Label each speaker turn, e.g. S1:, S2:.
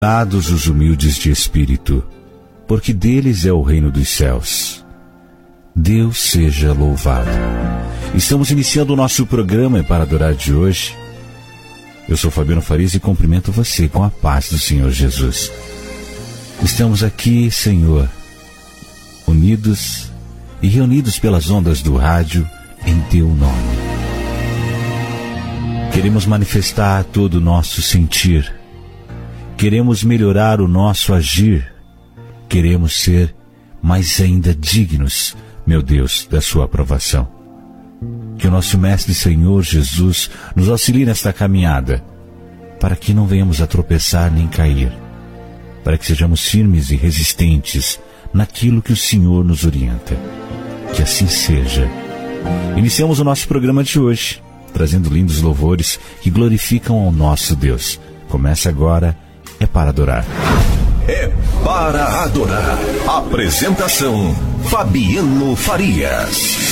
S1: Bem-aventurados os humildes de espírito, porque deles é o reino dos céus. Deus seja louvado. Estamos iniciando o nosso programa para adorar de hoje. Eu sou Fabiano Farias e cumprimento você com a paz do Senhor Jesus. Estamos aqui, Senhor, unidos e reunidos pelas ondas do rádio em Teu nome. Queremos manifestar todo o nosso sentir. Queremos melhorar o nosso agir. Queremos ser mais ainda dignos, meu Deus, da sua aprovação. Que o nosso Mestre Senhor Jesus nos auxilie nesta caminhada, para que não venhamos a tropeçar nem cair, para que sejamos firmes e resistentes naquilo que o Senhor nos orienta. Que assim seja. Iniciamos o nosso programa de hoje, trazendo lindos louvores que glorificam ao nosso Deus. Começa agora, É para Adorar.
S2: É para Adorar. Apresentação, Fabiano Farias.